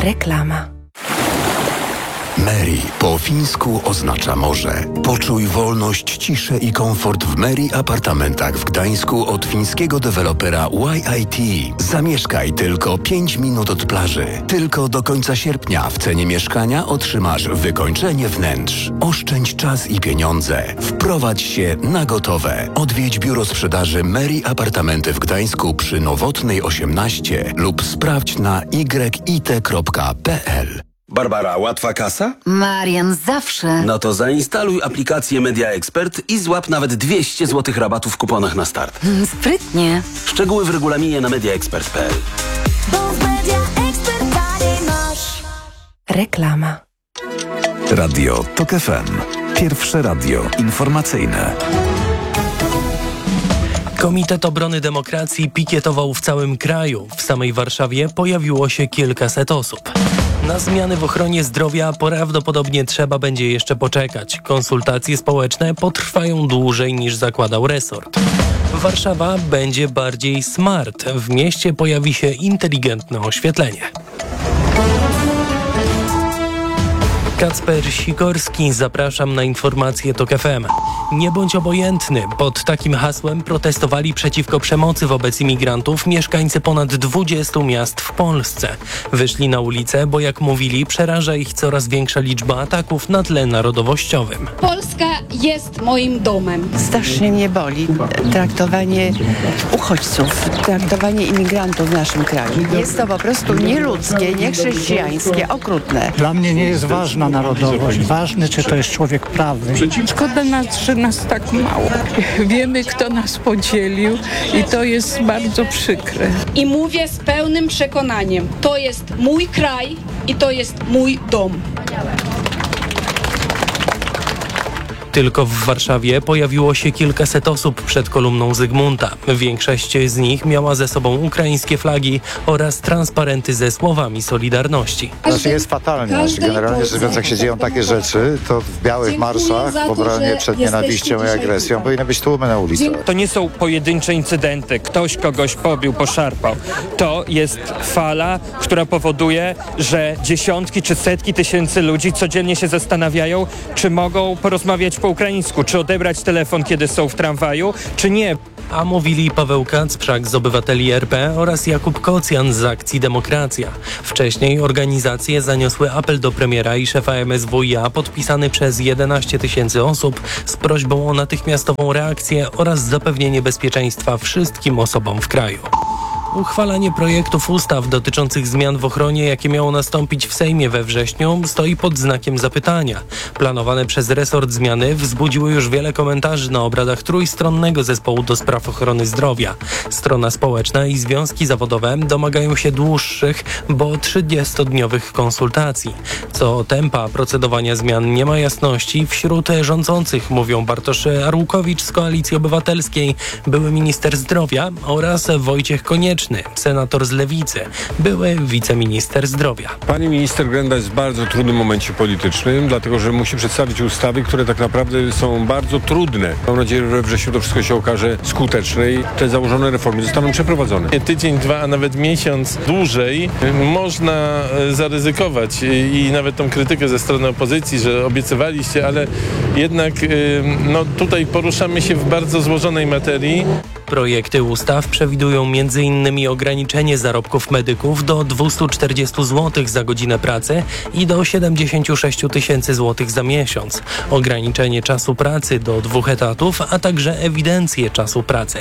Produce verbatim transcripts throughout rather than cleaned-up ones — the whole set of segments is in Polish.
Reklama. Meri po fińsku oznacza morze. Poczuj wolność, ciszę i komfort w Meri apartamentach w Gdańsku od fińskiego dewelopera Y I T. Zamieszkaj tylko pięć minut od plaży. Tylko do końca sierpnia w cenie mieszkania otrzymasz wykończenie wnętrz. Oszczędź czas i pieniądze. Wprowadź się na gotowe. Odwiedź biuro sprzedaży Meri Apartamenty w Gdańsku przy Nowotnej osiemnaście lub sprawdź na y i t kropka p l. Barbara, łatwa kasa? Marian, zawsze. No to zainstaluj aplikację Media Expert i złap nawet dwieście złotych rabatu w kuponach na start. Hmm, sprytnie. Szczegóły w regulaminie na media expert kropka p l. Bo w Media Expert taniej masz. Reklama. Radio Tok F M. Pierwsze radio informacyjne. Komitet Obrony Demokracji pikietował w całym kraju. W samej Warszawie pojawiło się kilkaset osób. Na zmiany w ochronie zdrowia prawdopodobnie trzeba będzie jeszcze poczekać. Konsultacje społeczne potrwają dłużej niż zakładał resort. Warszawa będzie bardziej smart. W mieście pojawi się inteligentne oświetlenie. Kacper Sikorski, zapraszam na informacje Tok F M. Nie bądź obojętny. Pod takim hasłem protestowali przeciwko przemocy wobec imigrantów mieszkańcy ponad dwudziestu miast w Polsce. Wyszli na ulicę, bo jak mówili, przeraża ich coraz większa liczba ataków na tle narodowościowym. Polska jest moim domem. Strasznie mnie boli traktowanie uchodźców, traktowanie imigrantów w naszym kraju. Jest to po prostu nieludzkie, niechrześcijańskie, okrutne. Dla mnie nie jest ważna narodowość. Ważne, czy to jest człowiek prawy. Szkoda nas, że nas tak mało. Wiemy, kto nas podzielił i to jest bardzo przykre. I mówię z pełnym przekonaniem. To jest mój kraj i to jest mój dom. Tylko w Warszawie pojawiło się kilkaset osób przed kolumną Zygmunta. Większość z nich miała ze sobą ukraińskie flagi oraz transparenty ze słowami Solidarności. Znaczy jest fatalnie. Znaczy generalnie rzecz biorąc, jak się dzieją takie rzeczy, to w białych marszach w obronie przed nienawiścią i agresją powinny być tłumy na ulicach. To nie są pojedyncze incydenty. Ktoś kogoś pobił, poszarpał. To jest fala, która powoduje, że dziesiątki czy setki tysięcy ludzi codziennie się zastanawiają, czy mogą porozmawiać po ukraińsku, czy odebrać telefon, kiedy są w tramwaju, czy nie. A mówili Paweł Kacprzak z Obywateli R P oraz Jakub Kocjan z Akcji Demokracja. Wcześniej organizacje zaniosły apel do premiera i szefa M S W i A podpisany przez jedenaście tysięcy osób z prośbą o natychmiastową reakcję oraz zapewnienie bezpieczeństwa wszystkim osobom w kraju. Uchwalanie projektów ustaw dotyczących zmian w ochronie, jakie miało nastąpić w Sejmie we wrześniu, stoi pod znakiem zapytania. Planowane przez resort zmiany wzbudziły już wiele komentarzy na obradach trójstronnego zespołu do spraw ochrony zdrowia. Strona społeczna i związki zawodowe domagają się dłuższych, bo trzydziestodniowych konsultacji. Co do tempa procedowania zmian nie ma jasności. Wśród rządzących mówią Bartosz Arłukowicz z Koalicji Obywatelskiej, były minister zdrowia oraz Wojciech Konieczny, senator z Lewicy, były wiceminister zdrowia. Pani minister Grenda jest w bardzo trudnym momencie politycznym, dlatego że musi przedstawić ustawy, które tak naprawdę są bardzo trudne. Mam nadzieję, że we wrześniu to wszystko się okaże skuteczne i te założone reformy zostaną przeprowadzone. Tydzień, dwa, a nawet miesiąc dłużej można zaryzykować i nawet tą krytykę ze strony opozycji, że obiecywaliście, ale jednak no, tutaj poruszamy się w bardzo złożonej materii. Projekty ustaw przewidują między innymi ograniczenie zarobków medyków do dwieście czterdzieści złotych za godzinę pracy i do siedemdziesiąt sześć tysięcy złotych za miesiąc, ograniczenie czasu pracy do dwóch etatów, a także ewidencję czasu pracy.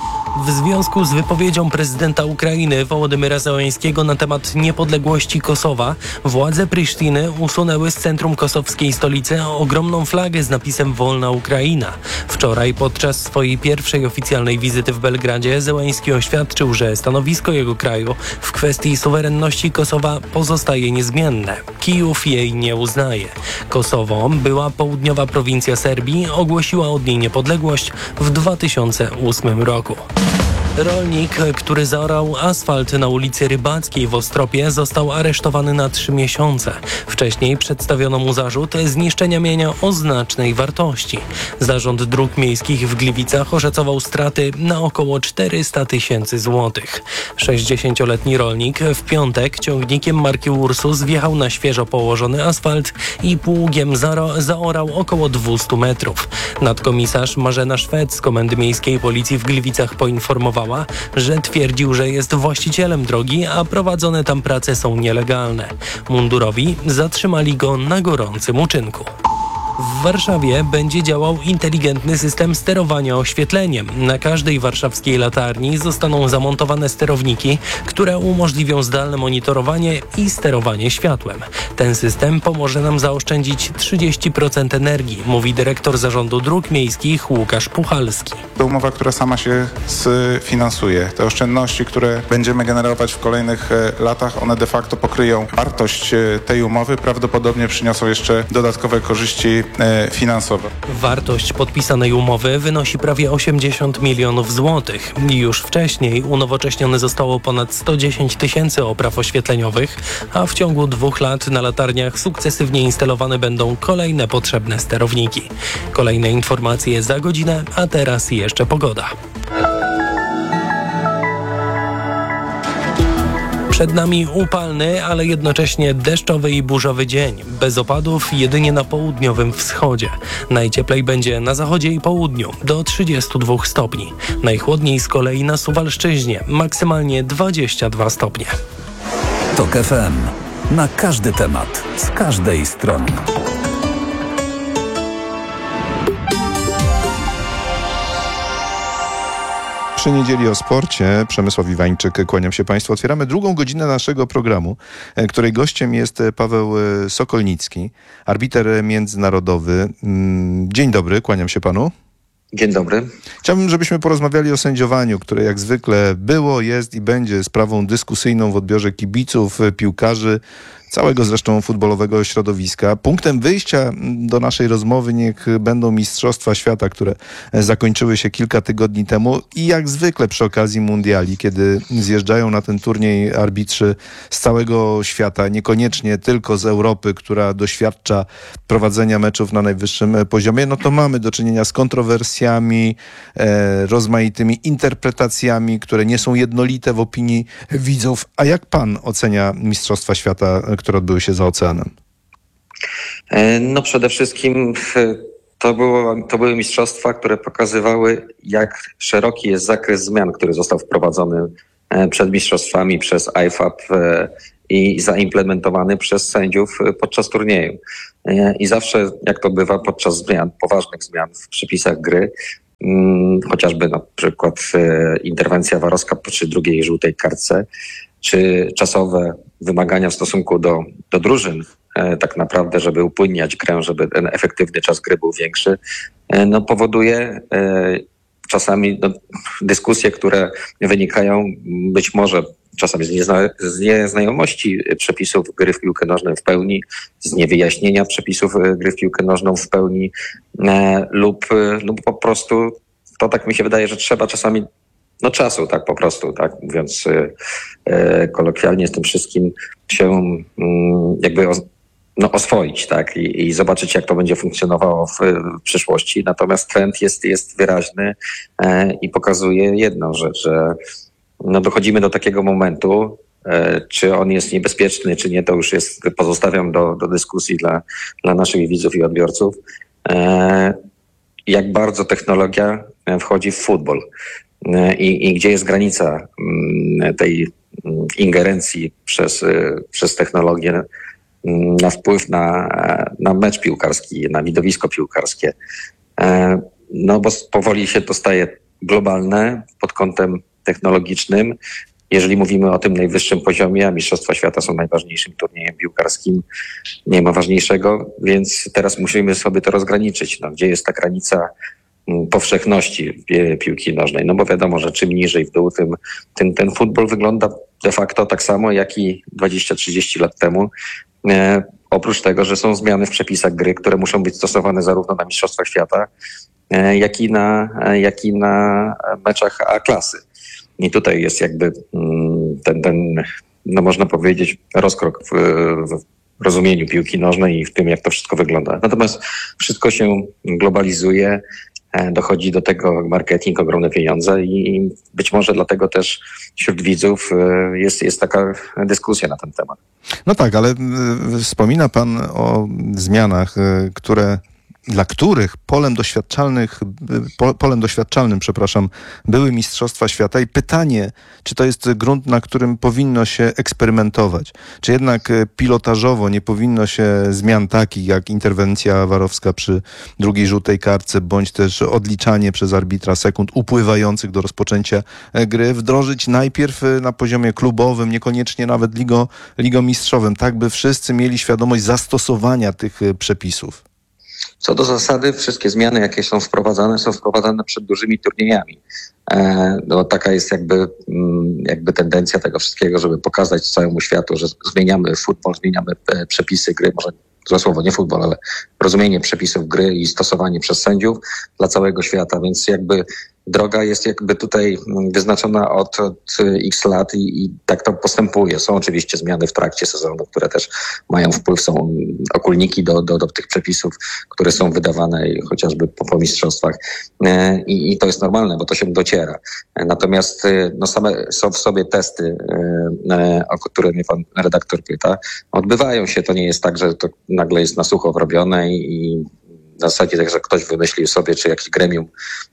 W związku z wypowiedzią prezydenta Ukrainy Wołodymyra Zełenskiego na temat niepodległości Kosowa, władze Prisztiny usunęły z centrum kosowskiej stolicy ogromną flagę z napisem Wolna Ukraina. Wczoraj podczas swojej pierwszej oficjalnej wizyty w Belgradzie Zełenski oświadczył, że stanowisko jego kraju w kwestii suwerenności Kosowa pozostaje niezmienne. Kijów jej nie uznaje. Kosowo, była południowa prowincja Serbii, ogłosiła od niej niepodległość w dwa tysiące ósmym roku. Rolnik, który zaorał asfalt na ulicy Rybackiej w Ostropie, został aresztowany na trzy miesiące. Wcześniej przedstawiono mu zarzut zniszczenia mienia o znacznej wartości. Zarząd Dróg Miejskich w Gliwicach oszacował straty na około czterysta tysięcy złotych. sześćdziesięcioletni rolnik w piątek ciągnikiem marki Ursus wjechał na świeżo położony asfalt i pługiem zaro- zaorał około dwieście metrów. Nadkomisarz Marzena Szwed z Komendy Miejskiej Policji w Gliwicach poinformowała, że twierdził, że jest właścicielem drogi, a prowadzone tam prace są nielegalne. Mundurowi zatrzymali go na gorącym uczynku. W Warszawie będzie działał inteligentny system sterowania oświetleniem. Na każdej warszawskiej latarni zostaną zamontowane sterowniki, które umożliwią zdalne monitorowanie i sterowanie światłem. Ten system pomoże nam zaoszczędzić trzydzieści procent energii, mówi dyrektor Zarządu Dróg Miejskich Łukasz Puchalski. To umowa, która sama się sfinansuje. Te oszczędności, które będziemy generować w kolejnych latach, one de facto pokryją wartość tej umowy, prawdopodobnie przyniosą jeszcze dodatkowe korzyści finansowe. Wartość podpisanej umowy wynosi prawie osiemdziesiąt milionów złotych. Już wcześniej unowocześnione zostało ponad sto dziesięć tysięcy opraw oświetleniowych, a w ciągu dwóch lat na latarniach sukcesywnie instalowane będą kolejne potrzebne sterowniki. Kolejne informacje za godzinę, a teraz jeszcze pogoda. Przed nami upalny, ale jednocześnie deszczowy i burzowy dzień. Bez opadów jedynie na południowym wschodzie. Najcieplej będzie na zachodzie i południu, do trzydziestu dwóch stopni. Najchłodniej z kolei na Suwalszczyźnie, maksymalnie dwadzieścia dwa stopnie. TOK F M. Na każdy temat, z każdej strony. Przy niedzieli o sporcie. Przemysław Iwańczyk, kłaniam się Państwu. Otwieramy drugą godzinę naszego programu, której gościem jest Paweł Sokolnicki, arbiter międzynarodowy. Dzień dobry, kłaniam się Panu. Dzień dobry. Chciałbym, żebyśmy porozmawiali o sędziowaniu, które jak zwykle było, jest i będzie sprawą dyskusyjną w odbiorze kibiców, piłkarzy, całego zresztą futbolowego środowiska. Punktem wyjścia do naszej rozmowy niech będą Mistrzostwa Świata, które zakończyły się kilka tygodni temu i jak zwykle przy okazji mundiali, kiedy zjeżdżają na ten turniej arbitrzy z całego świata, niekoniecznie tylko z Europy, która doświadcza prowadzenia meczów na najwyższym poziomie, no to mamy do czynienia z kontrowersjami, e, rozmaitymi interpretacjami, które nie są jednolite w opinii widzów. A jak pan ocenia Mistrzostwa Świata, które odbyły się za oceanem? No przede wszystkim to, było, to były mistrzostwa, które pokazywały, jak szeroki jest zakres zmian, który został wprowadzony przed mistrzostwami przez I F A B i zaimplementowany przez sędziów podczas turnieju. I zawsze, jak to bywa podczas zmian, poważnych zmian w przepisach gry, chociażby na przykład interwencja warowska przy drugiej żółtej kartce, czy czasowe wymagania w stosunku do, do drużyn, e, tak naprawdę, żeby upłynniać grę, żeby ten efektywny czas gry był większy, e, no powoduje e, czasami no, dyskusje, które wynikają być może czasami z, niezna, z nieznajomości przepisów gry w piłkę nożną w pełni, z niewyjaśnienia przepisów gry w piłkę nożną w pełni e, lub, lub po prostu to tak mi się wydaje, że trzeba czasami No czasu, tak po prostu, tak mówiąc e, kolokwialnie, z tym wszystkim się mm, jakby os, no, oswoić, tak, I, i zobaczyć, jak to będzie funkcjonowało w, w przyszłości. Natomiast trend jest, jest wyraźny e, i pokazuje jedną rzecz, że no, dochodzimy do takiego momentu, e, czy on jest niebezpieczny, czy nie, to już jest, pozostawiam do, do dyskusji dla, dla naszych widzów i odbiorców, e, jak bardzo technologia wchodzi w futbol. I, I gdzie jest granica tej ingerencji przez, przez technologię na wpływ na, na mecz piłkarski, na widowisko piłkarskie. No bo powoli się to staje globalne pod kątem technologicznym. Jeżeli mówimy o tym najwyższym poziomie, a Mistrzostwa Świata są najważniejszym turniejem piłkarskim, nie ma ważniejszego, więc teraz musimy sobie to rozgraniczyć. No, gdzie jest ta granica powszechności piłki nożnej, no bo wiadomo, że czym niżej w dół, tym, tym ten futbol wygląda de facto tak samo jak i dwadzieścia trzydzieści lat temu. E, oprócz tego, że są zmiany w przepisach gry, które muszą być stosowane zarówno na Mistrzostwach Świata, e, jak i na, e, jak i na meczach A-klasy. I tutaj jest jakby ten, ten no można powiedzieć, rozkrok w, w rozumieniu piłki nożnej i w tym, jak to wszystko wygląda. Natomiast wszystko się globalizuje, dochodzi do tego marketing, ogromne pieniądze i być może dlatego też wśród widzów jest, jest taka dyskusja na ten temat. No tak, ale wspomina pan o zmianach, które dla których polem doświadczalnych, polem doświadczalnym, przepraszam, były Mistrzostwa Świata i pytanie, czy to jest grunt, na którym powinno się eksperymentować, czy jednak pilotażowo nie powinno się zmian takich jak interwencja warowska przy drugiej żółtej kartce, bądź też odliczanie przez arbitra sekund upływających do rozpoczęcia gry wdrożyć najpierw na poziomie klubowym, niekoniecznie nawet ligo, ligomistrzowym, tak by wszyscy mieli świadomość zastosowania tych przepisów. Co do zasady, wszystkie zmiany, jakie są wprowadzane, są wprowadzane przed dużymi turniejami. E, no, taka jest jakby, jakby tendencja tego wszystkiego, żeby pokazać całemu światu, że zmieniamy futbol, zmieniamy przepisy gry, może złe słowo, nie futbol, ale rozumienie przepisów gry i stosowanie przez sędziów dla całego świata, więc jakby droga jest jakby tutaj wyznaczona od, od x lat i, i tak to postępuje. Są oczywiście zmiany w trakcie sezonu, które też mają wpływ, są okulniki do, do, do tych przepisów, które są wydawane chociażby po, po mistrzostwach I, i to jest normalne, bo to się dociera. Natomiast no same są w sobie testy, o które mnie pan redaktor pyta, odbywają się. To nie jest tak, że to nagle jest na sucho robione i, i w zasadzie tak, że ktoś wymyślił sobie, czy jakiś gremium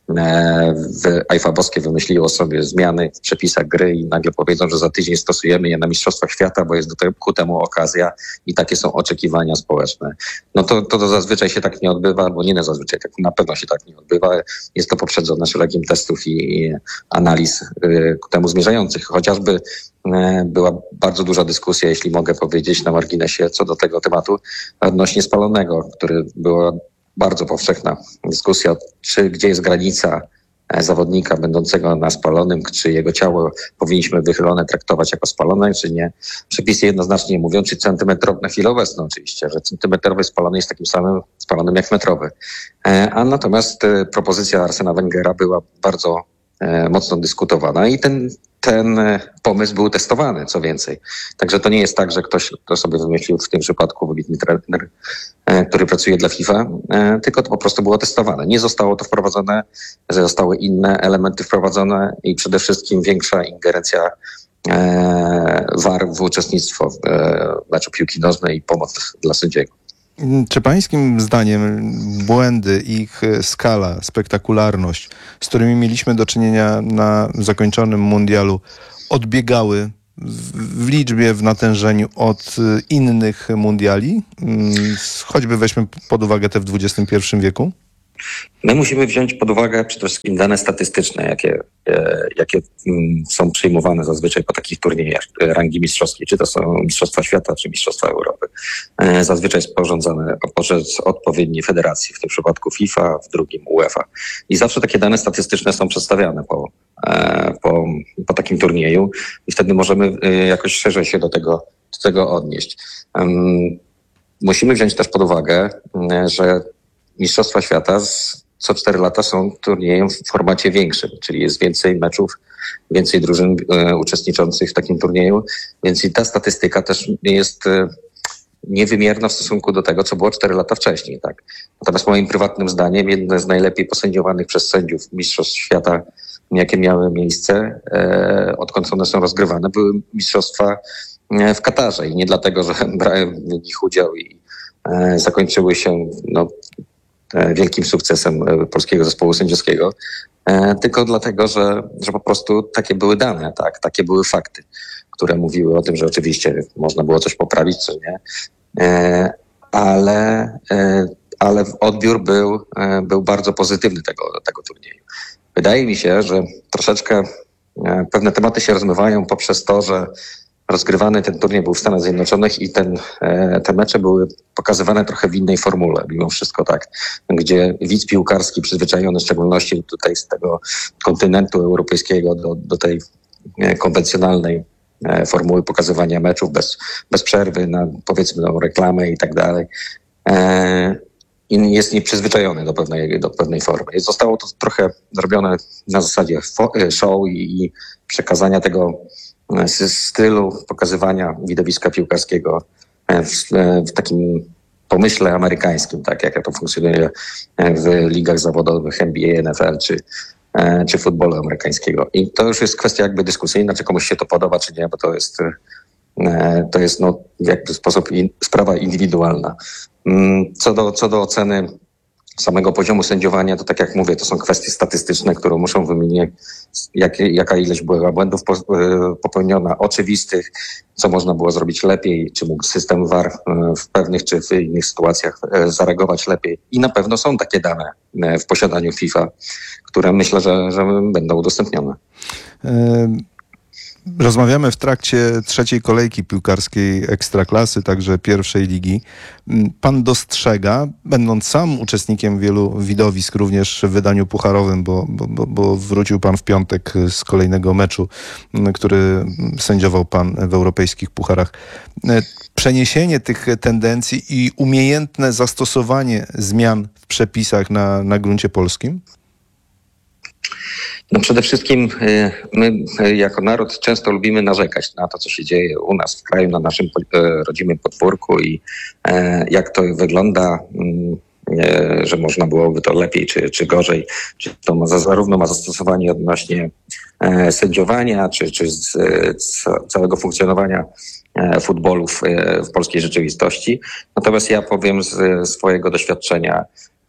w Ajfa Boskie wymyśliło sobie zmiany w przepisach gry i nagle powiedzą, że za tydzień stosujemy je na Mistrzostwach Świata, bo jest do tego, ku temu okazja i takie są oczekiwania społeczne. No to, to, to zazwyczaj się tak nie odbywa, albo nie na zazwyczaj, tak na pewno się tak nie odbywa. Jest to poprzedzone szeregiem testów i, i analiz y, ku temu zmierzających. Chociażby była bardzo duża dyskusja, jeśli mogę powiedzieć, na marginesie co do tego tematu odnośnie spalonego, który była bardzo powszechna dyskusja, czy gdzie jest granica zawodnika będącego na spalonym, czy jego ciało powinniśmy wychylone traktować jako spalone, czy nie. Przepisy jednoznacznie mówią, czy centymetrowy, na chwilę obecną oczywiście, że centymetrowy spalony jest takim samym spalonym jak metrowy. A natomiast propozycja Arsena Wengera była bardzo mocno dyskutowana i ten ten pomysł był testowany, co więcej. Także to nie jest tak, że ktoś to sobie wymyślił, w tym przypadku wybitny trener, który pracuje dla FIFA, tylko to po prostu było testowane. Nie zostało to wprowadzone, zostały inne elementy wprowadzone i przede wszystkim większa ingerencja V A R w uczestnictwo w meczu piłki nożnej i pomoc dla sędziego. Czy pańskim zdaniem błędy, ich skala, spektakularność, z którymi mieliśmy do czynienia na zakończonym mundialu, odbiegały w liczbie, w natężeniu od innych mundiali? Choćby weźmy pod uwagę te w dwudziestym pierwszym wieku? My musimy wziąć pod uwagę przede wszystkim dane statystyczne, jakie, jakie są przyjmowane zazwyczaj po takich turniejach rangi mistrzowskiej, czy to są Mistrzostwa Świata, czy Mistrzostwa Europy. Zazwyczaj sporządzane przez odpowiednie federacje, w tym przypadku FIFA, w drugim UEFA. I zawsze takie dane statystyczne są przedstawiane po, po, po takim turnieju i wtedy możemy jakoś szerzej się do tego, do tego odnieść. Musimy wziąć też pod uwagę, że Mistrzostwa Świata z, co cztery lata są turniejem w formacie większym, czyli jest więcej meczów, więcej drużyn e, uczestniczących w takim turnieju, więc i ta statystyka też jest e, niewymierna w stosunku do tego, co było cztery lata wcześniej. Tak? Natomiast moim prywatnym zdaniem jedne z najlepiej posędziowanych przez sędziów Mistrzostw Świata, jakie miały miejsce, e, odkąd one są rozgrywane, były Mistrzostwa w Katarze i nie dlatego, że brałem w nich udział i e, zakończyły się no, wielkim sukcesem polskiego zespołu sędziowskiego, tylko dlatego, że, że po prostu takie były dane, tak, takie były fakty, które mówiły o tym, że oczywiście można było coś poprawić, co nie, ale, ale odbiór był, był bardzo pozytywny tego, tego turnieju. Wydaje mi się, że troszeczkę pewne tematy się rozmywają poprzez to, że rozgrywany ten turniej był w Stanach Zjednoczonych i ten, te mecze były pokazywane trochę w innej formule, mimo wszystko tak, gdzie widz piłkarski przyzwyczajony w szczególności tutaj z tego kontynentu europejskiego do, do tej konwencjonalnej formuły pokazywania meczów bez, bez przerwy, na powiedzmy no, reklamę i tak dalej. i jest nieprzyzwyczajony do pewnej, do pewnej formy. Zostało to trochę zrobione na zasadzie show i, i przekazania tego stylu pokazywania widowiska piłkarskiego w, w takim pomyśle amerykańskim, tak jak to funkcjonuje w ligach zawodowych N B A, N F L czy, czy futbolu amerykańskiego. I to już jest kwestia jakby dyskusyjna, czy komuś się to podoba, czy nie, bo to jest, to jest no, w jakiś sposób in, sprawa indywidualna. Co do, co do oceny samego poziomu sędziowania, to tak jak mówię, to są kwestie statystyczne, które muszą wymienić, jak, jaka ilość była błędów popełniona, oczywistych, co można było zrobić lepiej, czy mógł system V A R w pewnych czy w innych sytuacjach zareagować lepiej. I na pewno są takie dane w posiadaniu FIFA, które myślę, że, że będą udostępnione. Rozmawiamy w trakcie trzeciej kolejki piłkarskiej Ekstraklasy, także pierwszej ligi. Pan dostrzega, będąc sam uczestnikiem wielu widowisk, również w wydaniu pucharowym, bo, bo, bo wrócił pan w piątek z kolejnego meczu, który sędziował pan w europejskich pucharach. Przeniesienie tych tendencji i umiejętne zastosowanie zmian w przepisach na, na gruncie polskim? No przede wszystkim my jako naród często lubimy narzekać na to, co się dzieje u nas w kraju, na naszym rodzimym podwórku i jak to wygląda, że można byłoby to lepiej czy, czy gorzej, czy to ma, zarówno ma zastosowanie odnośnie sędziowania, czy, czy z, z całego funkcjonowania futbolu w, w polskiej rzeczywistości. Natomiast ja powiem z swojego doświadczenia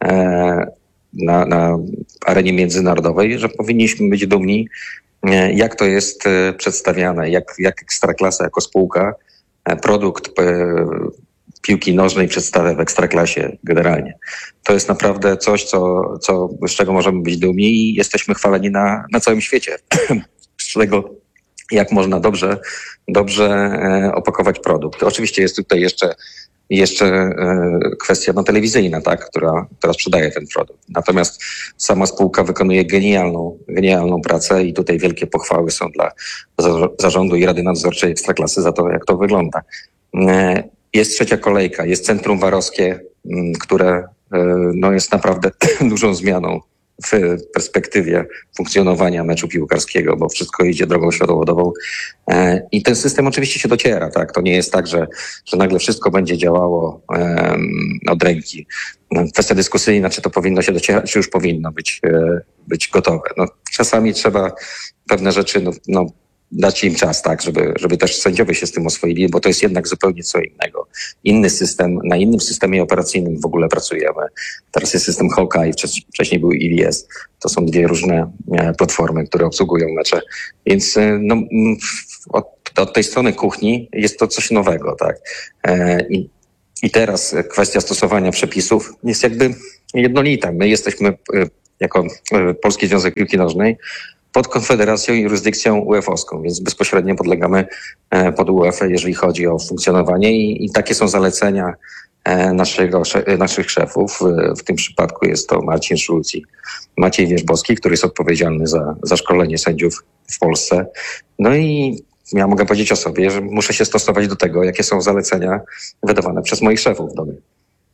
Na, na arenie międzynarodowej, że powinniśmy być dumni, jak to jest przedstawiane, jak, jak Ekstraklasa jako spółka produkt piłki nożnej przedstawia w Ekstraklasie generalnie. To jest naprawdę coś, co, co, z czego możemy być dumni i jesteśmy chwaleni na, na całym świecie. Z czego jak można dobrze, dobrze opakować produkt. Oczywiście jest tutaj jeszcze jeszcze e, kwestia no, telewizyjna, tak, która, która sprzedaje ten produkt. Natomiast sama spółka wykonuje genialną, genialną pracę i tutaj wielkie pochwały są dla za, zarządu i Rady Nadzorczej Ekstraklasy za to, jak to wygląda. E, jest trzecia kolejka, jest Centrum Warowskie, m, które e, no, jest naprawdę dużą zmianą w perspektywie funkcjonowania meczu piłkarskiego, bo wszystko idzie drogą światłowodową i ten system oczywiście się dociera, tak? To nie jest tak, że, że nagle wszystko będzie działało um, od ręki. Kwestia dyskusyjna, czy to powinno się docierać, czy już powinno być, być gotowe. No, czasami trzeba pewne rzeczy no, no, dać im czas, tak, żeby, żeby też sędziowie się z tym oswoili, bo to jest jednak zupełnie co innego. Inny system, na innym systemie operacyjnym w ogóle pracujemy. Teraz jest system Hawkeye, wcześniej był E V S. To są dwie różne platformy, które obsługują mecze. Więc no, od, od tej strony kuchni jest to coś nowego, tak. I, i teraz kwestia stosowania przepisów jest jakby jednolita. My jesteśmy jako Polski Związek Piłki Nożnej pod konfederacją i jurysdykcją U E F-owską, więc bezpośrednio podlegamy pod U E F-ę, jeżeli chodzi o funkcjonowanie i, i takie są zalecenia naszego, naszych szefów. W tym przypadku jest to Marcin Szulc i Maciej Wierzbowski, który jest odpowiedzialny za, za szkolenie sędziów w Polsce. No i ja mogę powiedzieć o sobie, że muszę się stosować do tego, jakie są zalecenia wydawane przez moich szefów w domu.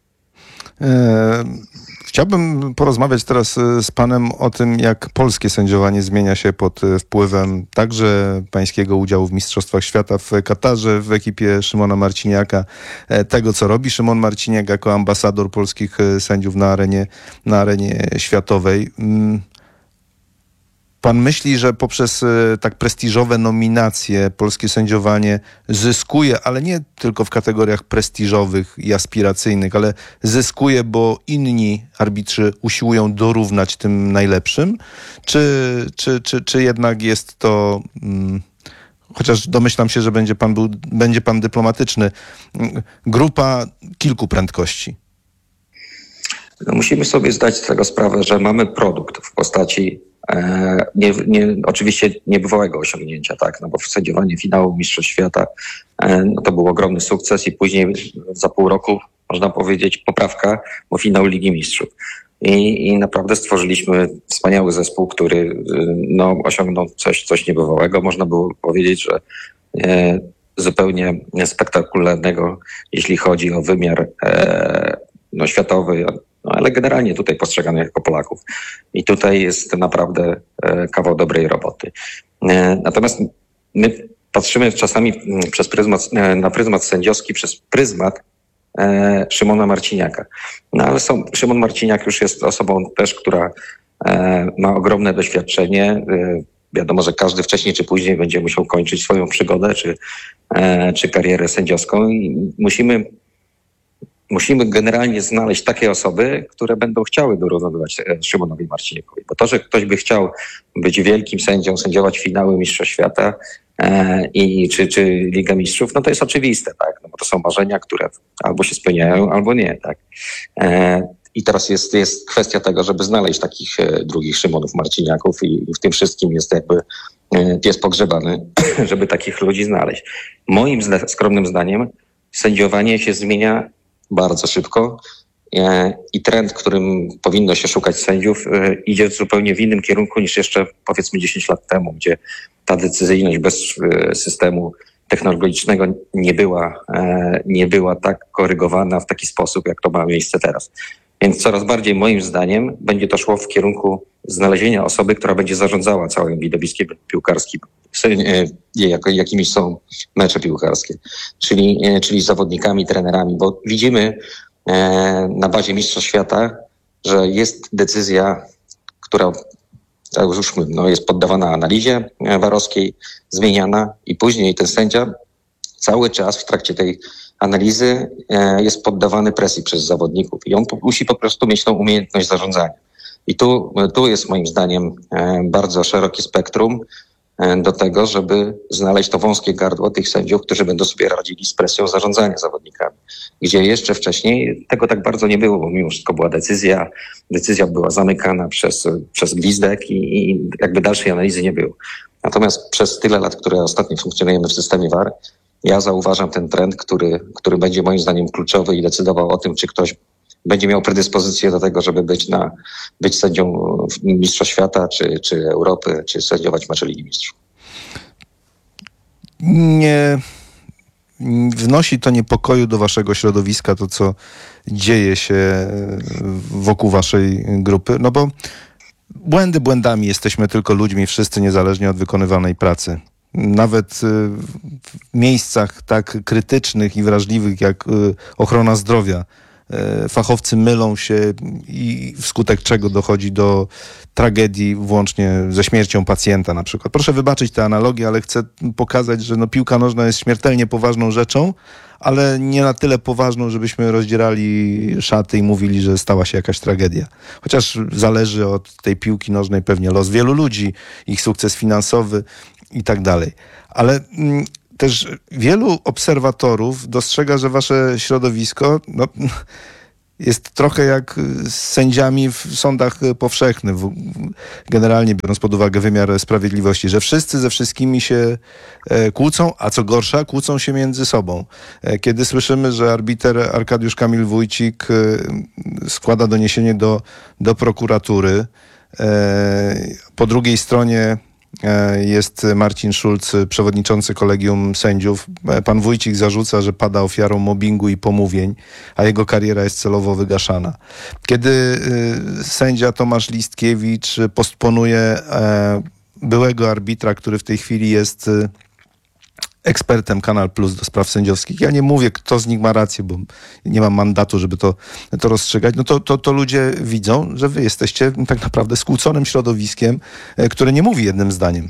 E- Chciałbym porozmawiać teraz z panem o tym, jak polskie sędziowanie zmienia się pod wpływem także pańskiego udziału w Mistrzostwach Świata w Katarze w ekipie Szymona Marciniaka, tego co robi Szymon Marciniak jako ambasador polskich sędziów na arenie, na arenie światowej. Pan myśli, że poprzez tak prestiżowe nominacje polskie sędziowanie zyskuje, ale nie tylko w kategoriach prestiżowych i aspiracyjnych, ale zyskuje, bo inni arbitrzy usiłują dorównać tym najlepszym? Czy, czy, czy, czy jednak jest to, hmm, chociaż domyślam się, że będzie pan, był, będzie pan dyplomatyczny, grupa kilku prędkości? No musimy sobie zdać z tego sprawę, że mamy produkt w postaci Nie, nie, oczywiście niebywałego osiągnięcia, tak, no bo sędziowanie finału Mistrzostw Świata no to był ogromny sukces i później za pół roku można powiedzieć poprawka, bo finał Ligi Mistrzów. I, i naprawdę stworzyliśmy wspaniały zespół, który no, osiągnął coś, coś niebywałego. Można było powiedzieć, że e, zupełnie spektakularnego, jeśli chodzi o wymiar e, no, światowy, No ale generalnie tutaj postrzegamy jako Polaków. I tutaj jest naprawdę e, kawał dobrej roboty. E, natomiast my patrzymy czasami przez pryzmat, e, na pryzmat sędziowski, przez pryzmat e, Szymona Marciniaka. No ale są, Szymon Marciniak już jest osobą też, która e, ma ogromne doświadczenie. E, wiadomo, że każdy wcześniej czy później będzie musiał kończyć swoją przygodę czy, e, czy karierę sędziowską i musimy Musimy generalnie znaleźć takie osoby, które będą chciały dorównywać Szymonowi Marciniakowi. Bo to, że ktoś by chciał być wielkim sędzią, sędziować finały Mistrzostw Świata e, i, czy, czy Ligę Mistrzów, no to jest oczywiste, tak? No bo to są marzenia, które albo się spełniają, albo nie, tak? E, I teraz jest, jest kwestia tego, żeby znaleźć takich e, drugich Szymonów Marciniaków i, i w tym wszystkim jest jakby e, pies pogrzebany, żeby takich ludzi znaleźć. Moim zda- skromnym zdaniem sędziowanie się zmienia bardzo szybko i trend, którym powinno się szukać sędziów, idzie zupełnie w innym kierunku niż jeszcze powiedzmy dziesięć lat temu, gdzie ta decyzyjność bez systemu technologicznego nie była, nie była tak korygowana w taki sposób, jak to ma miejsce teraz. Więc coraz bardziej moim zdaniem będzie to szło w kierunku znalezienia osoby, która będzie zarządzała całym widowiskiem piłkarskim, jakimi są mecze piłkarskie, czyli, czyli zawodnikami, trenerami, bo widzimy na bazie Mistrzostw Świata, że jest decyzja, która tak już no, jest poddawana analizie warowskiej, zmieniana i później ten sędzia cały czas w trakcie tej analizy jest poddawany presji przez zawodników i on musi po prostu mieć tą umiejętność zarządzania. I tu, tu jest moim zdaniem bardzo szerokie spektrum do tego, żeby znaleźć to wąskie gardło tych sędziów, którzy będą sobie radzili z presją zarządzania zawodnikami. Gdzie jeszcze wcześniej tego tak bardzo nie było, bo mimo wszystko była decyzja, decyzja była zamykana przez, przez gwizdek i, i jakby dalszej analizy nie było. Natomiast przez tyle lat, które ostatnio funkcjonujemy w systemie V A R, ja zauważam ten trend, który, który będzie moim zdaniem kluczowy i decydował o tym, czy ktoś będzie miał predyspozycję do tego, żeby być na być sędzią Mistrzostw Świata, czy, czy Europy, czy sędziować mecze Ligi Mistrzów. Nie wnosi to niepokoju do waszego środowiska, to co dzieje się wokół waszej grupy? No bo błędy błędami, jesteśmy tylko ludźmi, wszyscy niezależnie od wykonywanej pracy. Nawet w miejscach tak krytycznych i wrażliwych jak ochrona zdrowia fachowcy mylą się i wskutek czego dochodzi do tragedii włącznie ze śmiercią pacjenta na przykład. Proszę wybaczyć tę analogię, ale chcę pokazać, że no, piłka nożna jest śmiertelnie poważną rzeczą, ale nie na tyle poważną, żebyśmy rozdzierali szaty i mówili, że stała się jakaś tragedia. Chociaż zależy od tej piłki nożnej pewnie los wielu ludzi, ich sukces finansowy i tak dalej. Ale mm, też wielu obserwatorów dostrzega, że wasze środowisko no, jest trochę jak z sędziami w sądach powszechnych, generalnie biorąc pod uwagę wymiar sprawiedliwości, że wszyscy ze wszystkimi się kłócą, a co gorsza, kłócą się między sobą. Kiedy słyszymy, że arbiter Arkadiusz Kamil Wójcik składa doniesienie do, do prokuratury, po drugiej stronie jest Marcin Schulz, przewodniczący kolegium sędziów. Pan Wójcik zarzuca, że pada ofiarą mobbingu i pomówień, a jego kariera jest celowo wygaszana. Kiedy sędzia Tomasz Listkiewicz postponuje byłego arbitra, który w tej chwili jest ekspertem Kanal Plus do spraw sędziowskich. Ja nie mówię, kto z nich ma rację, bo nie mam mandatu, żeby to, to rozstrzygać. No to, to, to ludzie widzą, że wy jesteście tak naprawdę skłóconym środowiskiem, które nie mówi jednym zdaniem.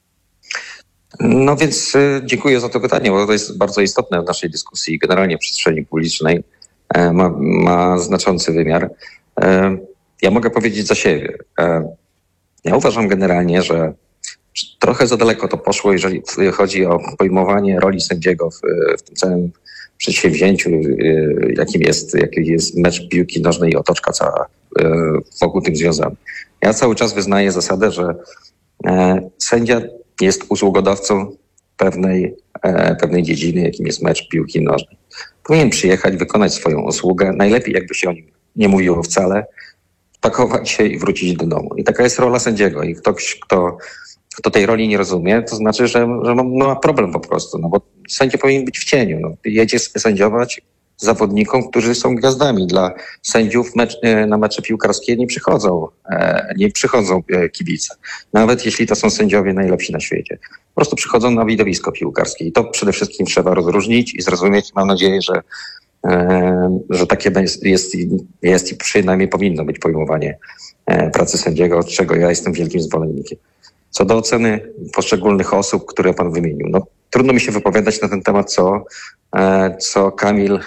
No więc y, dziękuję za to pytanie, bo to jest bardzo istotne w naszej dyskusji, generalnie w przestrzeni publicznej. E, ma, ma znaczący wymiar. E, ja mogę powiedzieć za siebie. E, ja uważam generalnie, że trochę za daleko to poszło, jeżeli chodzi o pojmowanie roli sędziego w, w tym całym przedsięwzięciu, jakim jest, jakim jest mecz piłki nożnej i otoczka cała wokół tym związana. Ja cały czas wyznaję zasadę, że sędzia jest usługodawcą pewnej, pewnej dziedziny, jakim jest mecz piłki nożnej. Powinien przyjechać, wykonać swoją usługę, najlepiej jakby się o nim nie mówiło wcale, pakować się i wrócić do domu. I taka jest rola sędziego. I ktoś, kto kto tej roli nie rozumie, to znaczy, że, że no, no ma problem po prostu, no bo sędzia powinien być w cieniu. No. Jedzie sędziować, zawodnikom, którzy są gwiazdami. Dla sędziów mecz, na mecze piłkarskie nie przychodzą, nie przychodzą kibice. Nawet jeśli to są sędziowie najlepsi na świecie. Po prostu przychodzą na widowisko piłkarskie. I to przede wszystkim trzeba rozróżnić i zrozumieć. Mam nadzieję, że, że takie jest, jest, jest i przynajmniej powinno być pojmowanie pracy sędziego, od czego ja jestem wielkim zwolennikiem. Co do oceny poszczególnych osób, które pan wymienił, no trudno mi się wypowiadać na ten temat, co, co Kamil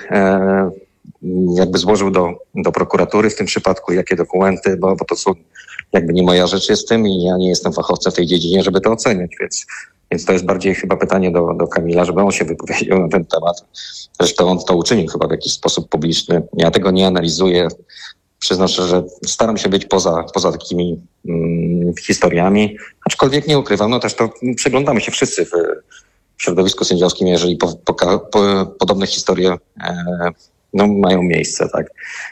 jakby złożył do, do prokuratury w tym przypadku, jakie dokumenty, bo, bo to są jakby nie moja rzecz jest tym i ja nie jestem fachowcem w tej dziedzinie, żeby to oceniać, więc, więc to jest bardziej chyba pytanie do, do Kamila, żeby on się wypowiedział na ten temat. Zresztą on to uczynił chyba w jakiś sposób publiczny. Ja tego nie analizuję. Przyznam szczerze, że staram się być poza, poza takimi mm, historiami, aczkolwiek nie ukrywam, no też to przyglądamy się wszyscy w, w środowisku sędziowskim, jeżeli po, po, po, podobne historie e, no, mają miejsce. Tak.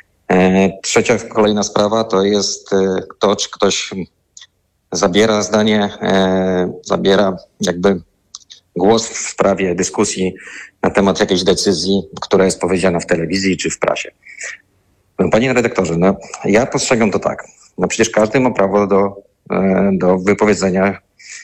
E, trzecia, kolejna sprawa to jest e, to, czy ktoś zabiera zdanie, e, zabiera jakby głos w sprawie dyskusji na temat jakiejś decyzji, która jest powiedziana w telewizji czy w prasie. Panie redaktorze, no, ja postrzegam to tak. No przecież każdy ma prawo do, do wypowiedzenia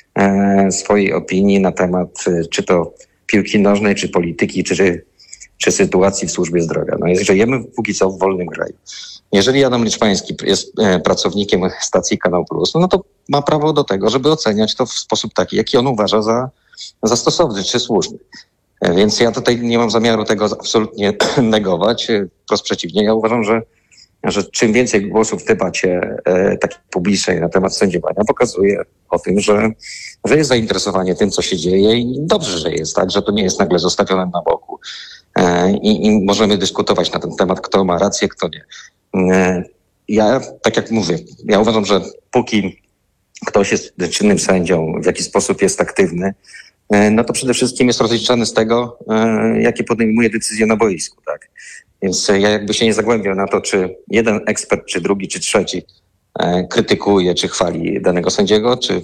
swojej opinii na temat czy to piłki nożnej, czy polityki, czy, czy sytuacji w służbie zdrowia. No, żyjemy póki co w wolnym kraju. Jeżeli Adam Liczmański jest pracownikiem stacji Kanał Plus, no to ma prawo do tego, żeby oceniać to w sposób taki, jaki on uważa za, za stosowny czy słuszny. Więc ja tutaj nie mam zamiaru tego absolutnie negować. Wprost przeciwnie, ja uważam, że, że czym więcej głosów w debacie e, takiej publicznej na temat sędziowania pokazuje o tym, że, że jest zainteresowanie tym, co się dzieje i dobrze, że jest, tak, że to nie jest nagle zostawione na boku. E, i, I możemy dyskutować na ten temat, kto ma rację, kto nie. E, ja, tak jak mówię, ja uważam, że póki ktoś jest czynnym sędzią, w jakiś sposób jest aktywny, no to przede wszystkim jest rozliczany z tego, jakie podejmuje decyzje na boisku, tak. Więc ja jakby się nie zagłębiam na to, czy jeden ekspert, czy drugi, czy trzeci krytykuje, czy chwali danego sędziego, czy,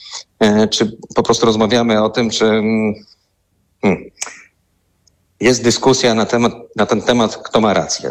czy po prostu rozmawiamy o tym, czy hmm, jest dyskusja na temat, na ten temat, kto ma rację.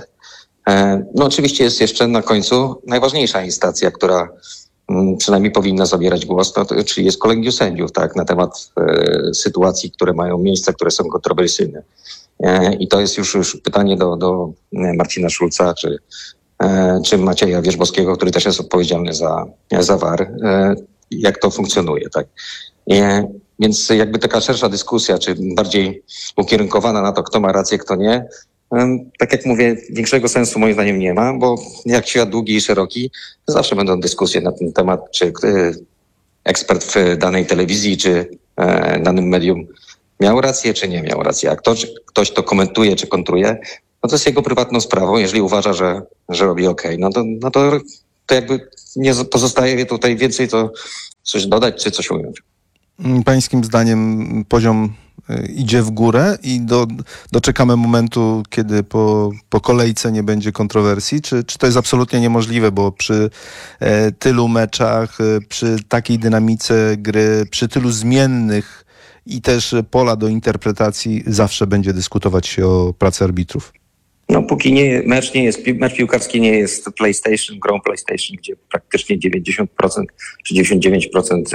No oczywiście jest jeszcze na końcu najważniejsza instancja, która przynajmniej powinna zabierać głos, no to, czyli jest kolegium sędziów, tak, na temat e, sytuacji, które mają miejsce, które są kontrowersyjne. E, I to jest już, już pytanie do, do Marcina Szulca, czy, e, czy Macieja Wierzbowskiego, który też jest odpowiedzialny za, za V A R, e, jak to funkcjonuje, tak. E, więc jakby taka szersza dyskusja, czy bardziej ukierunkowana na to, kto ma rację, kto nie, tak jak mówię, większego sensu moim zdaniem nie ma, bo jak świat długi i szeroki, zawsze będą dyskusje na ten temat, czy ekspert w danej telewizji, czy danym medium miał rację, czy nie miał racji. A ktoś, ktoś to komentuje, czy kontruje, no to jest jego prywatną sprawą. Jeżeli uważa, że, że robi okej, no to, no to, to jakby nie pozostaje tutaj więcej to coś dodać, czy coś ująć. Pańskim zdaniem poziom idzie w górę i do, doczekamy momentu, kiedy po, po kolejce nie będzie kontrowersji? Czy, czy to jest absolutnie niemożliwe, bo przy e, tylu meczach, e, przy takiej dynamice gry, przy tylu zmiennych i też pola do interpretacji zawsze będzie dyskutować się o pracy arbitrów? No póki nie, mecz nie jest, mecz piłkarski nie jest PlayStation, grą PlayStation, gdzie praktycznie dziewięćdziesiąt procent czy dziewięćdziesiąt dziewięć procent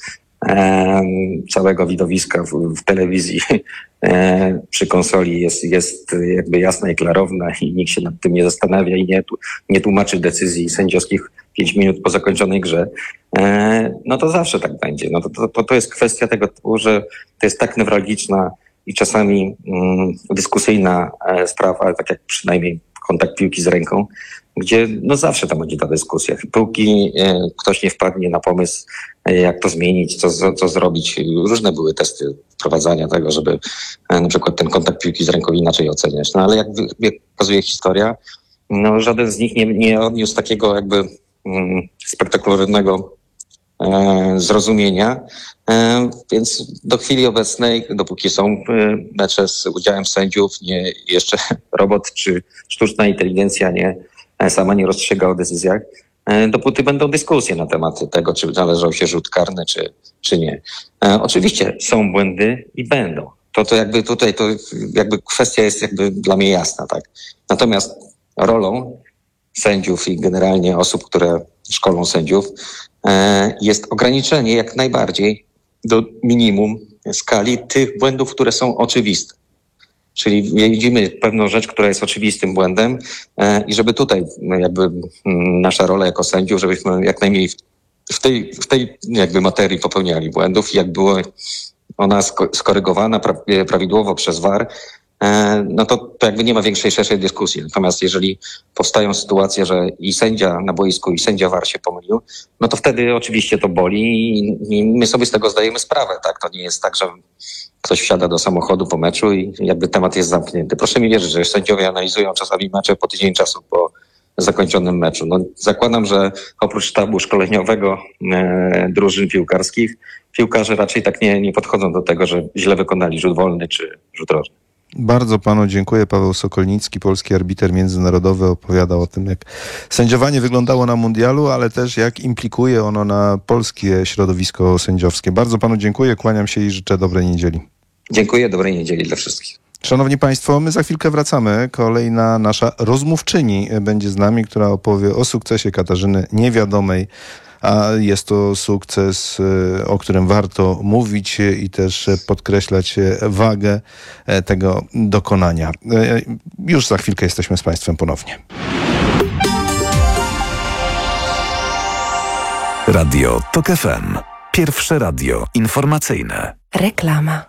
całego widowiska w, w telewizji e, przy konsoli jest, jest jakby jasna i klarowna i nikt się nad tym nie zastanawia i nie, nie tłumaczy decyzji sędziowskich pięć minut po zakończonej grze, e, no to zawsze tak będzie. No to, to, to jest kwestia tego typu, że to jest tak newralgiczna i czasami mm, dyskusyjna e, sprawa, tak jak przynajmniej kontakt piłki z ręką, gdzie no zawsze tam będzie ta dyskusja. Póki e, ktoś nie wpadnie na pomysł, e, jak to zmienić, co, co zrobić. Różne były testy wprowadzania tego, żeby e, na przykład ten kontakt piłki z ręką inaczej oceniać. No ale jak, jak pokazuje historia, no żaden z nich nie, nie odniósł takiego jakby mm, spektakularnego e, zrozumienia. E, więc do chwili obecnej, dopóki są e, mecze z udziałem sędziów, nie jeszcze robot czy sztuczna inteligencja nie sama nie rozstrzyga o decyzjach, dopóty będą dyskusje na temat tego, czy należał się rzut karny, czy, czy nie. E, oczywiście są błędy i będą. to, to jakby tutaj to jakby kwestia jest jakby dla mnie jasna, tak. Natomiast rolą sędziów i generalnie osób, które szkolą sędziów, jest ograniczenie jak najbardziej do minimum skali tych błędów, które są oczywiste. Czyli widzimy pewną rzecz, która jest oczywistym błędem i żeby tutaj jakby nasza rola jako sędziów, żebyśmy jak najmniej w tej, w tej jakby materii popełniali błędów i jak była ona skorygowana prawidłowo przez V A R, no to, to jakby nie ma większej, szerszej dyskusji. Natomiast jeżeli powstają sytuacje, że i sędzia na boisku, i sędzia V A R się pomylił, no to wtedy oczywiście to boli i, i my sobie z tego zdajemy sprawę, tak? To nie jest tak, że ktoś wsiada do samochodu po meczu i jakby temat jest zamknięty. Proszę mi wierzyć, że sędziowie analizują czasami mecze po tydzień czasu po zakończonym meczu. No, zakładam, że oprócz sztabu szkoleniowego e, drużyn piłkarskich, piłkarze raczej tak nie, nie podchodzą do tego, że źle wykonali rzut wolny czy rzut rożny. Bardzo panu dziękuję. Paweł Sokolnicki, polski arbiter międzynarodowy, opowiadał o tym, jak sędziowanie wyglądało na mundialu, ale też jak implikuje ono na polskie środowisko sędziowskie. Bardzo panu dziękuję, kłaniam się i życzę dobrej niedzieli. Dziękuję, dobrej niedzieli dla wszystkich. Szanowni Państwo, my za chwilkę wracamy. Kolejna nasza rozmówczyni będzie z nami, która opowie o sukcesie Katarzyny Niewiadomej. A jest to sukces, o którym warto mówić i też podkreślać wagę tego dokonania. Już za chwilkę jesteśmy z Państwem ponownie. Radio TOK F M. Pierwsze radio informacyjne. Reklama.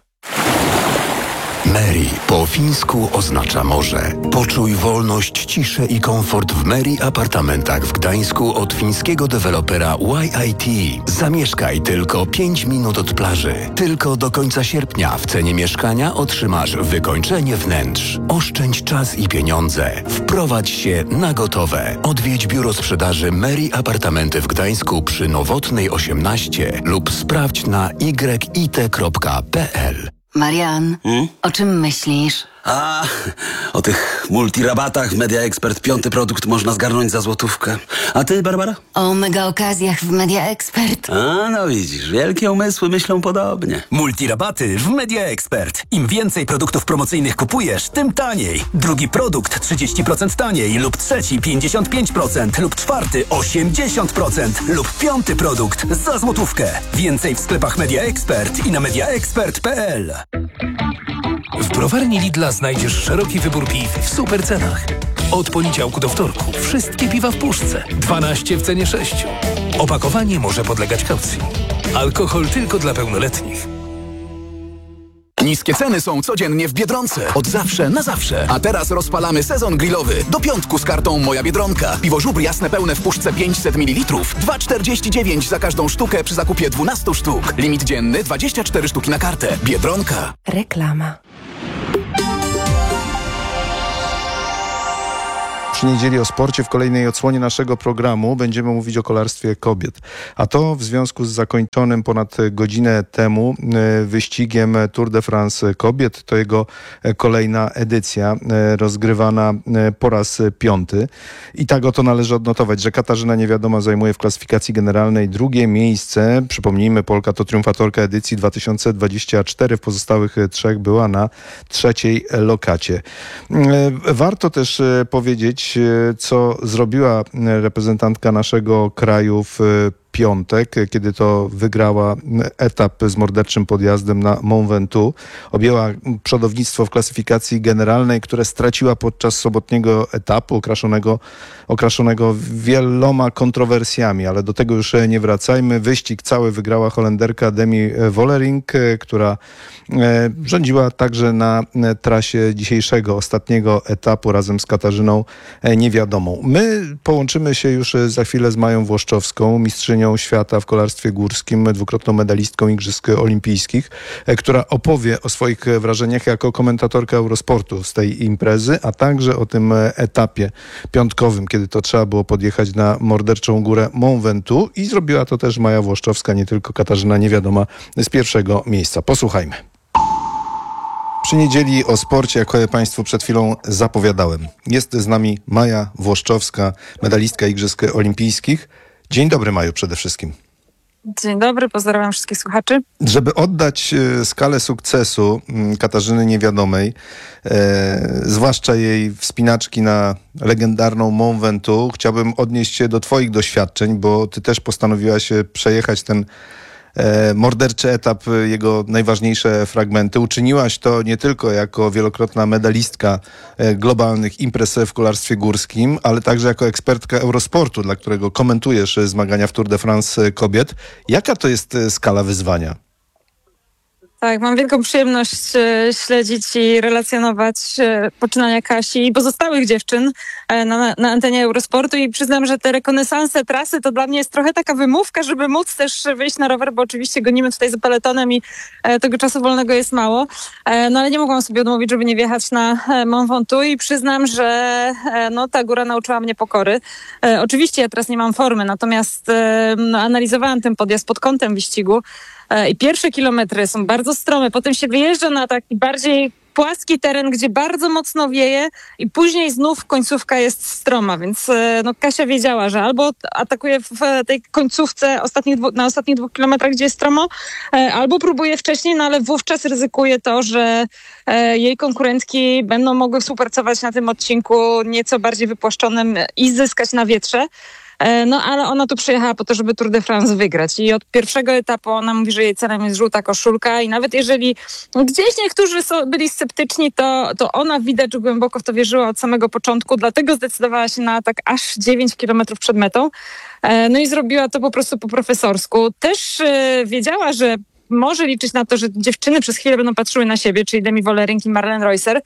Meri po fińsku oznacza morze. Poczuj wolność, ciszę i komfort w Meri apartamentach w Gdańsku od fińskiego dewelopera Y I T. Zamieszkaj tylko pięć minut od plaży. Tylko do końca sierpnia w cenie mieszkania otrzymasz wykończenie wnętrz. Oszczędź czas i pieniądze. Wprowadź się na gotowe. Odwiedź biuro sprzedaży Meri Apartamenty w Gdańsku przy Nowotnej osiemnaście lub sprawdź na y i t kropka p l. Marian, Hmm? o czym myślisz? A, o tych multirabatach w Media Expert piąty produkt można zgarnąć za złotówkę. A ty, Barbara? O mega okazjach w Media Expert. A, no widzisz, wielkie umysły myślą podobnie. Multirabaty w Media Expert. Im więcej produktów promocyjnych kupujesz, tym taniej. Drugi produkt trzydzieści procent taniej, lub trzeci pięćdziesiąt pięć procent, lub czwarty osiemdziesiąt procent, lub piąty produkt za złotówkę. Więcej w sklepach Media Expert i na mediaexpert kropka p l. W browarni Lidla znajdziesz szeroki wybór piw w super cenach. Od poniedziałku do wtorku wszystkie piwa w puszce. dwanaście w cenie sześciu. Opakowanie może podlegać kaucji. Alkohol tylko dla pełnoletnich. Niskie ceny są codziennie w Biedronce. Od zawsze na zawsze. A teraz rozpalamy sezon grillowy. Do piątku z kartą Moja Biedronka. Piwo żubr jasne pełne w puszce pięćset mililitrów. dwa czterdzieści dziewięć za każdą sztukę przy zakupie dwunastu sztuk. Limit dzienny dwadzieścia cztery sztuki na kartę. Biedronka. Reklama. Przy niedzieli o sporcie w kolejnej odsłonie naszego programu będziemy mówić o kolarstwie kobiet. A to w związku z zakończonym ponad godzinę temu wyścigiem Tour de France kobiet. To jego kolejna edycja, rozgrywana po raz piąty. I tak oto należy odnotować, że Katarzyna Niewiadoma zajmuje w klasyfikacji generalnej drugie miejsce. Przypomnijmy, Polka to triumfatorka edycji dwa tysiące dwudziestej czwartej. W pozostałych trzech była na trzeciej lokacie. Warto też powiedzieć, co zrobiła reprezentantka naszego kraju w piątek, kiedy to wygrała etap z morderczym podjazdem na Mont Ventoux. Objęła przodownictwo w klasyfikacji generalnej, które straciła podczas sobotniego etapu, okraszonego, okraszonego wieloma kontrowersjami, ale do tego już nie wracajmy. Wyścig cały wygrała Holenderka Demi Vollering, która rządziła także na trasie dzisiejszego, ostatniego etapu razem z Katarzyną Niewiadomą. My połączymy się już za chwilę z Mają Włoszczowską, mistrzynią świata w kolarstwie górskim, dwukrotną medalistką Igrzysk Olimpijskich, która opowie o swoich wrażeniach jako komentatorka Eurosportu z tej imprezy, a także o tym etapie piątkowym, kiedy to trzeba było podjechać na morderczą górę Mont Ventoux, i zrobiła to też Maja Włoszczowska, nie tylko Katarzyna Niewiadoma z pierwszego miejsca. Posłuchajmy. Przy niedzieli o sporcie, jak Państwu przed chwilą zapowiadałem, jest z nami Maja Włoszczowska, medalistka Igrzysk Olimpijskich. Dzień dobry, Maju, przede wszystkim. Dzień dobry, pozdrawiam wszystkich słuchaczy. Żeby oddać e, skalę sukcesu m, Katarzyny Niewiadomej, e, zwłaszcza jej wspinaczki na legendarną Mont Ventoux, chciałbym odnieść się do twoich doświadczeń, bo ty też postanowiłaś e, przejechać ten e, morderczy etap, e, jego najważniejsze fragmenty. Uczyniłaś to nie tylko jako wielokrotna medalistka e, globalnych imprez w kolarstwie górskim, ale także jako ekspertka Eurosportu, dla którego komentujesz e, zmagania w Tour de France e, kobiet. Jaka to jest e, skala wyzwania? Tak, mam wielką przyjemność e, śledzić i relacjonować e, poczynania Kasi i pozostałych dziewczyn e, na, na antenie Eurosportu i przyznam, że te rekonesanse trasy to dla mnie jest trochę taka wymówka, żeby móc też wyjść na rower, bo oczywiście gonimy tutaj za peletonem i e, tego czasu wolnego jest mało. E, no ale nie mogłam sobie odmówić, żeby nie wjechać na e, Mont Ventoux i przyznam, że e, no, ta góra nauczyła mnie pokory. E, oczywiście ja teraz nie mam formy, natomiast e, no, analizowałam ten podjazd pod kątem wyścigu. I pierwsze kilometry są bardzo strome, potem się wyjeżdża na taki bardziej płaski teren, gdzie bardzo mocno wieje i później znów końcówka jest stroma, więc no, Kasia wiedziała, że albo atakuje w tej końcówce ostatnich dwu, na ostatnich dwóch kilometrach, gdzie jest stromo, albo próbuje wcześniej, no ale wówczas ryzykuje to, że jej konkurentki będą mogły współpracować na tym odcinku nieco bardziej wypłaszczonym i zyskać na wietrze. No ale ona tu przyjechała po to, żeby Tour de France wygrać i od pierwszego etapu ona mówi, że jej celem jest żółta koszulka i nawet jeżeli gdzieś niektórzy są, byli sceptyczni, to, to ona widać, że głęboko w to wierzyła od samego początku, dlatego zdecydowała się na atak aż dziewięć kilometrów przed metą. No i zrobiła to po prostu po profesorsku. Też wiedziała, że może liczyć na to, że dziewczyny przez chwilę będą patrzyły na siebie, czyli Demi Vollering i Marlene Reusser,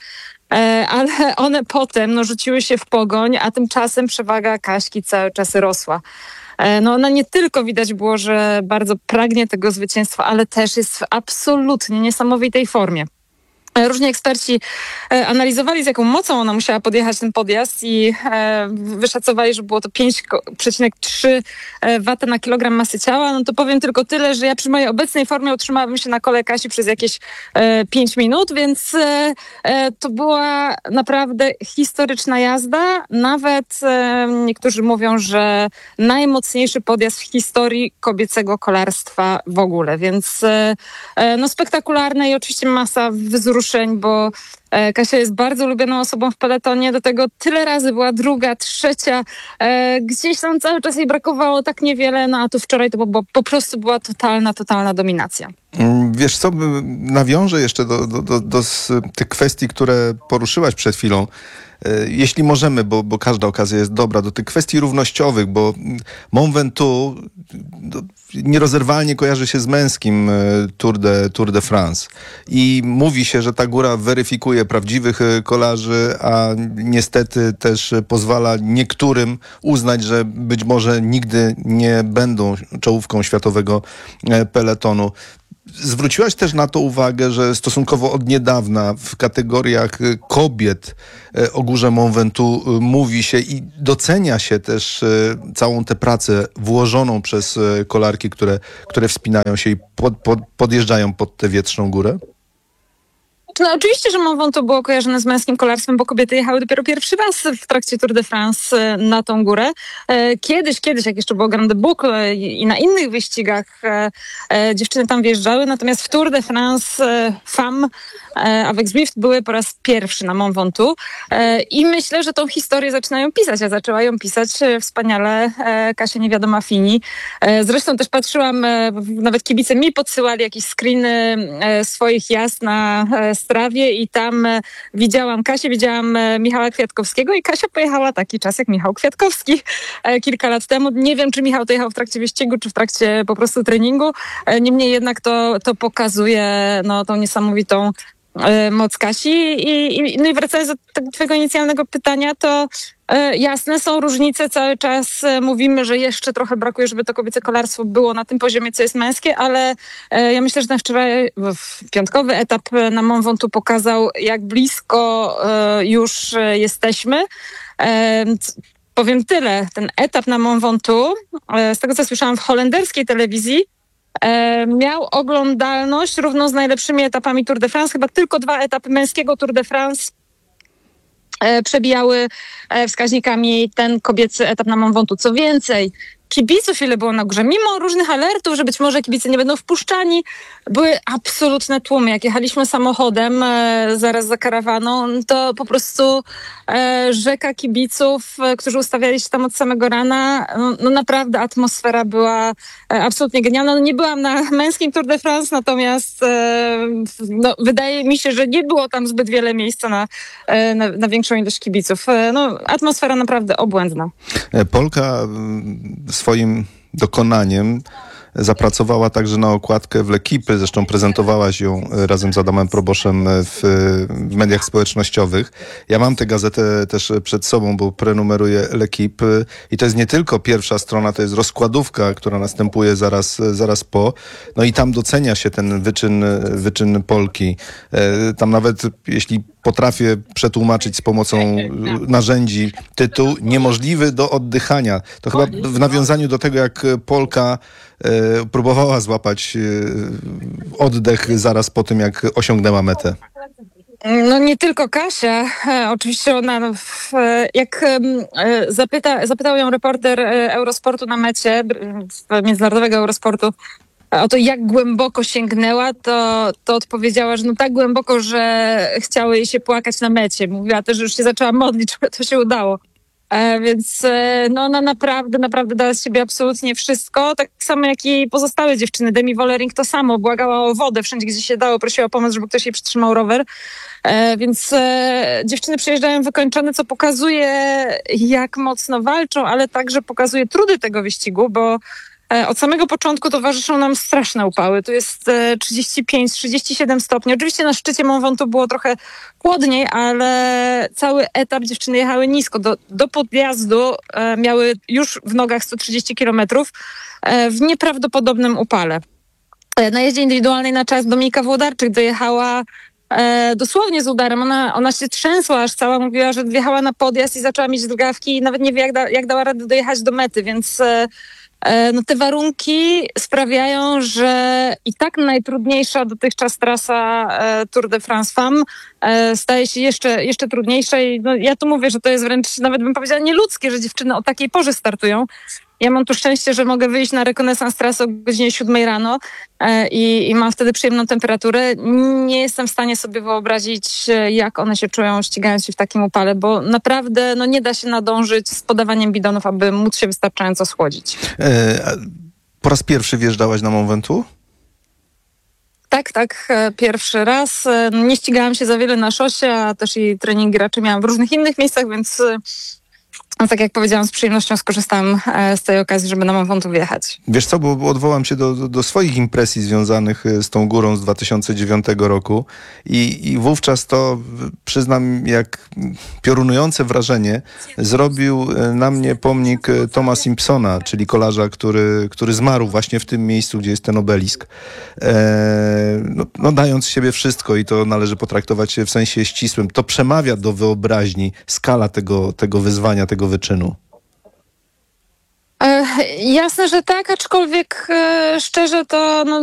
ale one potem no, rzuciły się w pogoń, a tymczasem przewaga Kaśki cały czas rosła. No ona nie tylko widać było, że bardzo pragnie tego zwycięstwa, ale też jest w absolutnie niesamowitej formie. Różni eksperci analizowali, z jaką mocą ona musiała podjechać ten podjazd i wyszacowali, że było to pięć przecinek trzy wata na kilogram masy ciała. No to powiem tylko tyle, że ja przy mojej obecnej formie utrzymałabym się na kole Kasi przez jakieś pięć minut, więc to była naprawdę historyczna jazda. Nawet niektórzy mówią, że najmocniejszy podjazd w historii kobiecego kolarstwa w ogóle, więc no spektakularne i oczywiście masa wzruszeń, bo Kasia jest bardzo ulubioną osobą w peletonie, do tego tyle razy była druga, trzecia, gdzieś tam cały czas jej brakowało tak niewiele, no a tu wczoraj to bo po prostu była totalna, totalna dominacja. Wiesz co, nawiążę jeszcze do, do, do, do tych kwestii, które poruszyłaś przed chwilą. Jeśli możemy, bo, bo każda okazja jest dobra, do tych kwestii równościowych, bo Mont Ventoux nierozerwalnie kojarzy się z męskim Tour de, Tour de France i mówi się, że ta góra weryfikuje prawdziwych kolarzy, a niestety też pozwala niektórym uznać, że być może nigdy nie będą czołówką światowego peletonu. Zwróciłaś też na to uwagę, że stosunkowo od niedawna w kategoriach kobiet o górze Mont Ventoux mówi się i docenia się też całą tę pracę włożoną przez kolarki, które, które wspinają się i pod, pod, podjeżdżają pod tę wietrzną górę? No oczywiście, że Mont Ventoux było kojarzone z męskim kolarstwem, bo kobiety jechały dopiero pierwszy raz w trakcie Tour de France na tą górę. Kiedyś, kiedyś, jak jeszcze było Grande Boucle i na innych wyścigach dziewczyny tam wjeżdżały, natomiast w Tour de France Femme avec Zwift były po raz pierwszy na Mont Ventoux i myślę, że tą historię zaczynają pisać, a zaczęła ją pisać wspaniale Kasia Niewiadoma-Fini. Zresztą też patrzyłam, nawet kibice mi podsyłali jakieś screeny swoich jazd na Strawie i tam widziałam Kasię, widziałam Michała Kwiatkowskiego i Kasia pojechała taki czas jak Michał Kwiatkowski kilka lat temu. Nie wiem, czy Michał to jechał w trakcie wyścigu, czy w trakcie po prostu treningu. Niemniej jednak to, to pokazuje no, tą niesamowitą moc Kasi. I, i, no i wracając do twojego inicjalnego pytania, to e, jasne, są różnice. Cały czas e, mówimy, że jeszcze trochę brakuje, żeby to kobiece kolarstwo było na tym poziomie, co jest męskie, ale e, ja myślę, że ten wczoraj w piątkowy etap na Mont Ventoux pokazał, jak blisko e, już e, jesteśmy. E, powiem tyle, ten etap na Mont Ventoux, e, z tego co słyszałam w holenderskiej telewizji, E, miał oglądalność równą z najlepszymi etapami Tour de France. Chyba tylko dwa etapy męskiego Tour de France e, przebijały e, wskaźnikami ten kobiecy etap na Mont Ventoux. Co więcej, kibiców, ile było na górze. Mimo różnych alertów, że być może kibice nie będą wpuszczani, były absolutne tłumy. Jak jechaliśmy samochodem e, zaraz za karawaną, to po prostu e, rzeka kibiców, e, którzy ustawiali się tam od samego rana. No, no naprawdę atmosfera była e, absolutnie genialna. No, nie byłam na męskim Tour de France, natomiast e, no, wydaje mi się, że nie było tam zbyt wiele miejsca na, e, na, na większą ilość kibiców. E, no, atmosfera naprawdę obłędna. Polka swoim dokonaniem zapracowała także na okładkę w L'Equipe, zresztą prezentowałaś ją razem z Adamem Proboszem w, w mediach społecznościowych. Ja mam tę gazetę też przed sobą, bo prenumeruję L'Equipe i to jest nie tylko pierwsza strona, to jest rozkładówka, która następuje zaraz, zaraz po. No i tam docenia się ten wyczyn, wyczyn Polki. Tam nawet, jeśli potrafię przetłumaczyć z pomocą narzędzi tytuł niemożliwy do oddychania. To chyba w nawiązaniu do tego, jak Polka e, próbowała złapać e, oddech zaraz po tym, jak osiągnęła metę. No nie tylko Kasia, e, oczywiście ona, w, jak e, zapyta, zapytał ją reporter Eurosportu na mecie, międzynarodowego Eurosportu, o to, jak głęboko sięgnęła, to, to odpowiedziała, że no tak głęboko, że chciało jej się płakać na mecie. Mówiła też, że już się zaczęła modlić, żeby to się udało. E, więc e, no ona naprawdę, naprawdę dała z siebie absolutnie wszystko. Tak samo jak i pozostałe dziewczyny. Demi Vollering to samo. Błagała o wodę wszędzie, gdzie się dało. Prosiła o pomoc, żeby ktoś jej przytrzymał rower. E, więc e, dziewczyny przyjeżdżają wykończone, co pokazuje, jak mocno walczą, ale także pokazuje trudy tego wyścigu, bo od samego początku towarzyszą nam straszne upały. Tu jest trzydzieści pięć trzydzieści siedem stopni. Oczywiście na szczycie Mont Ventoux było trochę chłodniej, ale cały etap dziewczyny jechały nisko. Do, do podjazdu e, miały już w nogach sto trzydzieści kilometrów e, w nieprawdopodobnym upale. E, na jeździe indywidualnej na czas Dominika Włodarczyk dojechała e, dosłownie z udarem. Ona, ona się trzęsła aż cała. Mówiła, że wjechała na podjazd i zaczęła mieć drgawki i nawet nie wie, jak, da, jak dała radę dojechać do mety, więc e, no te warunki sprawiają, że i tak najtrudniejsza dotychczas trasa e, Tour de France Femmes e, staje się jeszcze, jeszcze trudniejsza i no, ja tu mówię, że to jest wręcz, nawet bym powiedziała, nieludzkie, że dziewczyny o takiej porze startują. Ja mam tu szczęście, że mogę wyjść na rekonesans trasy o godzinie siódmej rano e, i, i mam wtedy przyjemną temperaturę. Nie jestem w stanie sobie wyobrazić, jak one się czują, ścigając się w takim upale, bo naprawdę no, nie da się nadążyć z podawaniem bidonów, aby móc się wystarczająco schłodzić. E, po raz pierwszy wjeżdżałaś na Mont Ventoux? Tak, tak, pierwszy raz. Nie ścigałam się za wiele na szosie, a też i treningi raczej miałam w różnych innych miejscach, więc no, tak jak powiedziałam, z przyjemnością skorzystałam z tej okazji, żeby na Mont Ventoux wjechać. Wiesz co, bo odwołam się do, do, do swoich impresji związanych z tą górą z dwa tysiące dziewiątego roku i, i wówczas to, przyznam, jak piorunujące wrażenie zrobił na mnie pomnik Toma Simpsona, czyli kolarza, który, który zmarł właśnie w tym miejscu, gdzie jest ten obelisk. E, no, no dając z siebie wszystko i to należy potraktować w sensie ścisłym. To przemawia do wyobraźni skala tego, tego wyzwania, tego wyczynu. E, jasne, że tak, aczkolwiek e, szczerze to no,